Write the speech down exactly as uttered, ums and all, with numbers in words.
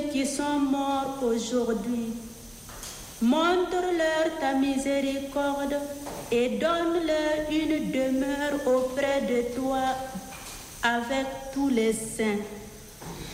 ceux qui sont morts aujourd'hui. Montre-leur ta miséricorde et donne-leur une demeure auprès de toi avec tous les saints.